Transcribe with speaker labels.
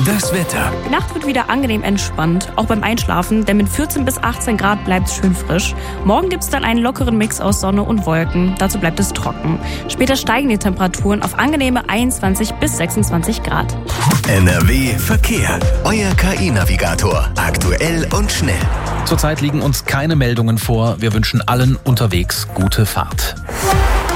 Speaker 1: Das Wetter.
Speaker 2: Die Nacht wird wieder angenehm entspannt, auch beim Einschlafen, denn mit 14 bis 18 Grad bleibt es schön frisch. Morgen gibt es dann einen lockeren Mix aus Sonne und Wolken, dazu bleibt es trocken. Später steigen die Temperaturen auf angenehme 21 bis 26 Grad.
Speaker 1: NRW Verkehr. Euer KI-Navigator. Aktuell und schnell.
Speaker 3: Zurzeit liegen uns keine Meldungen vor. Wir wünschen allen unterwegs gute Fahrt.